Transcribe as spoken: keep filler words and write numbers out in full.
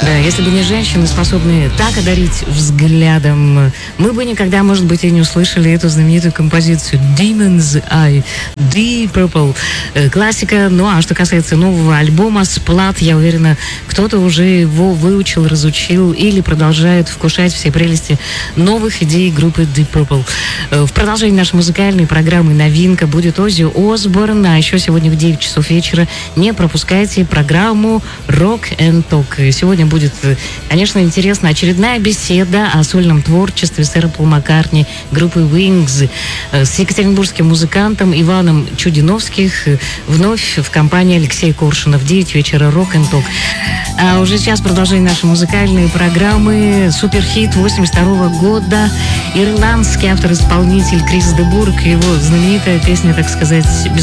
Да, если бы не женщины, способные так одарить взглядом, мы бы никогда, может быть, и не услышали эту знаменитую композицию Demon's Eye, Deep Purple. Классика. Ну, а что касается нового альбома Splat, я уверена, кто-то уже его выучил, разучил или продолжает вкушать все прелести новых идей группы Deep Purple. В продолжении нашей музыкальной программы новинка будет Оззи Осборн, а еще сегодня в девять часов вечера не пропускайте программу Rock and Talk. Сегодня будет, конечно, интересна очередная беседа о сольном творчестве сэра Пола Маккартни, группы Wings, с екатеринбургским музыкантом Иваном Чудиновских, вновь в компании Алексея Коршуна в девять вечера Rock and Talk. А уже сейчас продолжение нашей музыкальной программы. Суперхит восемьдесят второго года. Ирландский автор-исполнитель Крис де Бургh. Его знаменитая песня, так сказать, без